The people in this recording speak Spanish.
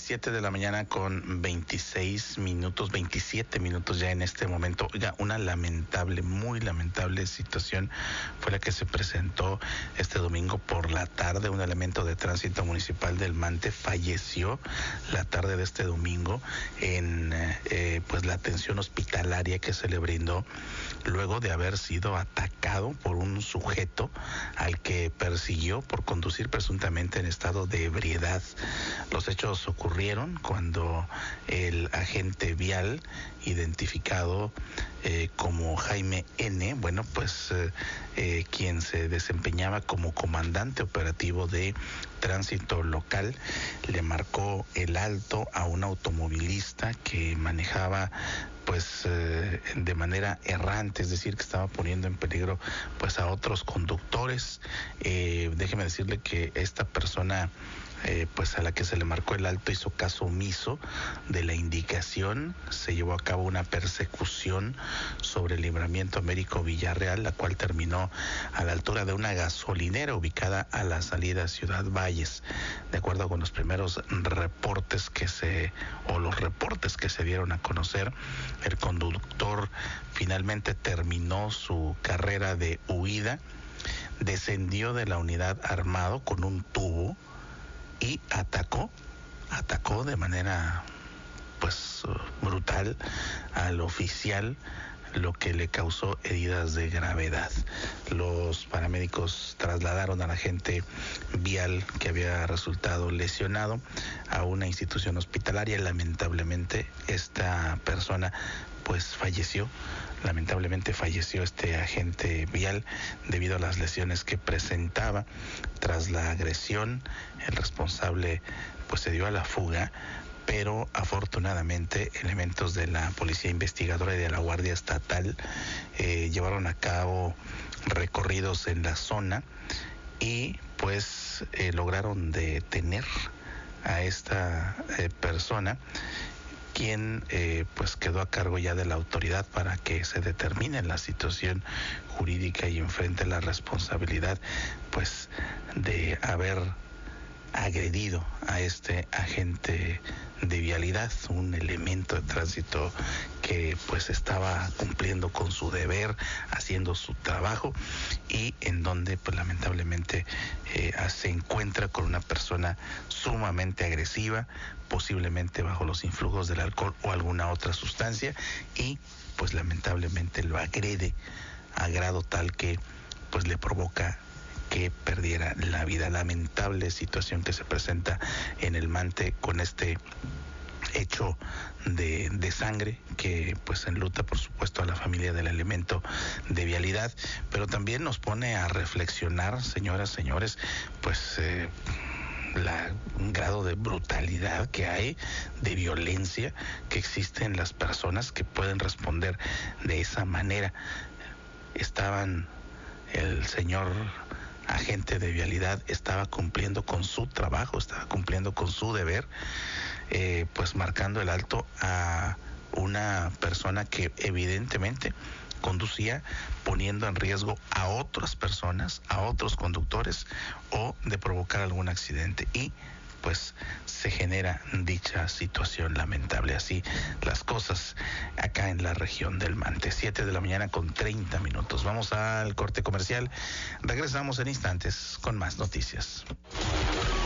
7 de la mañana con 26 minutos, 27 minutos ya en este momento. Oiga, una lamentable, muy lamentable situación fue la que se presentó este domingo por la tarde. Un elemento de tránsito municipal del Mante falleció la tarde de este domingo en pues la atención hospitalaria que se le brindó luego de haber sido atacado por un sujeto al que persiguió por conducir presuntamente en estado de ebriedad. Los hechos ocurrieron cuando el agente vial, identificado como Jaime N., bueno, pues quien se desempeñaba como comandante operativo de tránsito local, le marcó el alto a un automovilista que manejaba pues de manera errante, es decir, que estaba poniendo en peligro pues a otros conductores. Déjeme decirle que esta persona pues a la que se le marcó el alto hizo caso omiso de la indicación. Se llevó a cabo una persecución sobre el libramiento Américo Villarreal, la cual terminó a la altura de una gasolinera ubicada a la salida Ciudad Valles. De acuerdo con los primeros reportes los reportes que se dieron a conocer, el conductor finalmente terminó su carrera de huida, descendió de la unidad armado con un tubo y atacó de manera pues brutal al oficial, lo que le causó heridas de gravedad. Los paramédicos trasladaron al agente vial que había resultado lesionado a una institución hospitalaria. Lamentablemente esta persona pues falleció. Lamentablemente falleció este agente vial debido a las lesiones que presentaba. Tras la agresión, el responsable pues se dio a la fuga, pero afortunadamente elementos de la Policía Investigadora y de la Guardia Estatal llevaron a cabo recorridos en la zona y pues lograron detener a esta persona, quien pues quedó a cargo ya de la autoridad para que se determine la situación jurídica y enfrente la responsabilidad pues de haber agredido a este agente de vialidad, un elemento de tránsito que pues estaba cumpliendo con su deber, haciendo su trabajo, y en donde pues lamentablemente se encuentra con una persona sumamente agresiva, posiblemente bajo los influjos del alcohol o alguna otra sustancia, y pues lamentablemente lo agrede a grado tal que pues le provoca que perdiera la vida. Lamentable situación que se presenta en el Mante con este hecho de sangre que pues enluta por supuesto a la familia del elemento de vialidad, pero también nos pone a reflexionar, señoras, señores, pues un grado de brutalidad que hay, de violencia que existe en las personas que pueden responder de esa manera. El señor agente de vialidad estaba cumpliendo con su trabajo, estaba cumpliendo con su deber, pues marcando el alto a una persona que evidentemente conducía poniendo en riesgo a otras personas, a otros conductores, o de provocar algún accidente, y pues se genera dicha situación lamentable. Así las cosas acá en la región del Mante. 7 de la mañana con 30 minutos. Vamos al corte comercial. Regresamos en instantes con más noticias.